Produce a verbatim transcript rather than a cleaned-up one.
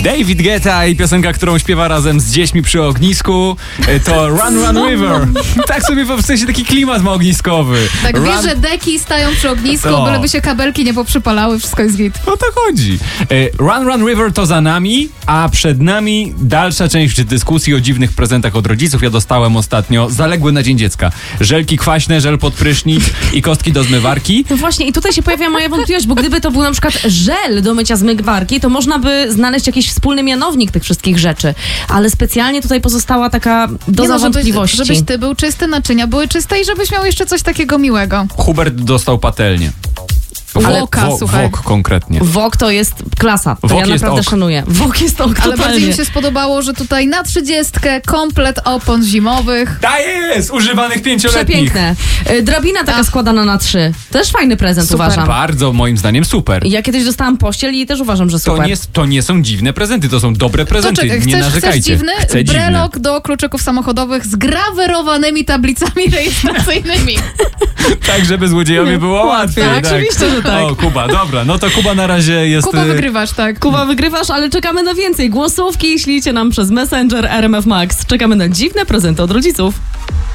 David Guetta i piosenka, którą śpiewa razem z dziećmi przy ognisku, to Run Run River. Tak sobie w sensie taki klimat ma ogniskowy. Tak, Run... wiesz, że deki stoją przy ognisku, No. byleby się kabelki nie poprzypalały, wszystko jest git. O to chodzi. Run Run River to za nami, a przed nami dalsza część dyskusji o dziwnych prezentach od rodziców. Ja dostałem ostatnio zaległy na Dzień Dziecka. Żelki kwaśne, żel pod prysznic i kostki do zmywarki. No właśnie, i tutaj się pojawia moja wątpliwość, bo gdyby to był na przykład żel do mycia zmywarki, to można by znaleźć jakiś wspólny mianownik tych wszystkich rzeczy. Ale specjalnie tutaj pozostała taka doza Nie no, żebyś, wątpliwości. żebyś ty był czysty, naczynia były czyste i żebyś miał jeszcze coś takiego miłego. Hubert dostał patelnię. Ale- Woka, wo, słuchaj. Wok konkretnie. Wok to jest klasa, to Wok ja jest naprawdę ok. szanuję. Wok jest ok, Ale bardziej totalnie. mi się spodobało, że tutaj na trzydziestkę komplet opon zimowych. Ta jest! Używanych pięcioletnich. Przepiękne. Y, Drabina taka Ach. składana na trzy. Też fajny prezent, Super. uważam. Bardzo moim zdaniem super. Ja kiedyś dostałam pościel i też uważam, że super. To nie, to nie są dziwne prezenty, to są dobre To prezenty. czekaj, nie chcesz, narzekajcie. chcesz dziwny? Chcę dziwne. Brelok do kluczyków samochodowych z grawerowanymi tablicami rejestracyjnymi. Tak, żeby złodziejowi było łatwiej. Tak, oczywiście, że tak. O, Kuba, dobra. No to Kuba na razie jest... Kuba, y, wygrywasz, tak. Kuba, wygrywasz, ale czekamy na więcej. Głosówki ślijcie nam przez Messenger R M F Max. Czekamy na dziwne prezenty od rodziców.